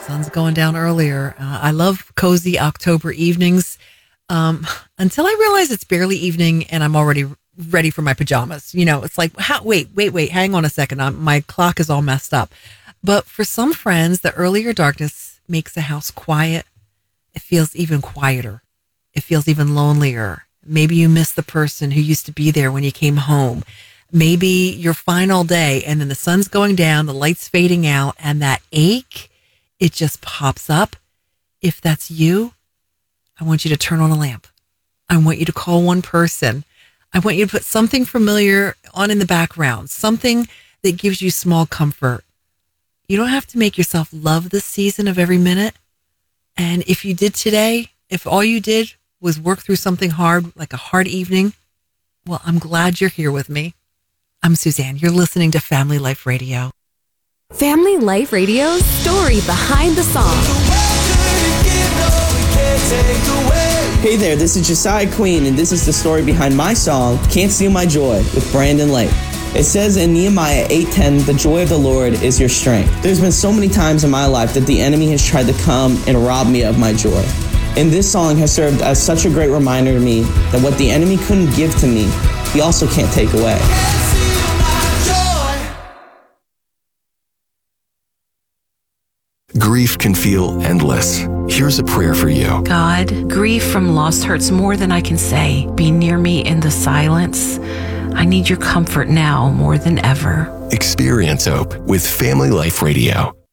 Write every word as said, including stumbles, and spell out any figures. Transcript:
Sun's going down earlier. Uh, I love cozy October evenings um, until I realize it's barely evening and I'm already ready for my pajamas. You know, it's like, how, wait, wait, wait, hang on a second. I'm, my clock is all messed up. But for some friends, the earlier darkness makes the house quiet. It feels even quieter. It feels even lonelier. Maybe you miss the person who used to be there when you came home. Maybe you're fine all day and then the sun's going down, the light's fading out, and that ache, it just pops up. If that's you, I want you to turn on a lamp. I want you to call one person. I want you to put something familiar on in the background, something that gives you small comfort. You don't have to make yourself love this season of every minute. And if you did today, if all you did was work through something hard, like a hard evening, well, I'm glad you're here with me. I'm Suzanne. You're listening to Family Life Radio. Family Life Radio's story behind the song. Hey there, this is Josiah Queen, and this is the story behind my song, Can't Steal My Joy, with Brandon Lake. It says in Nehemiah eight ten, the joy of the Lord is your strength. There's been so many times in my life that the enemy has tried to come and rob me of my joy. And this song has served as such a great reminder to me that what the enemy couldn't give to me, he also can't take away. Grief can feel endless. Here's a prayer for you. God, grief from loss hurts more than I can say. Be near me in the silence. I need your comfort now more than ever. Experience hope with Family Life Radio.